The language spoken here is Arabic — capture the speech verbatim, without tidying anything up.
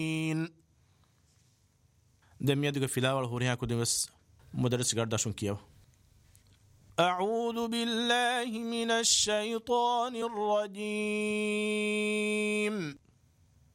دمية دقة في لاول هوريها كده بس مدرس قردا شون كيو. أعوذ بالله من الشيطان الرجيم.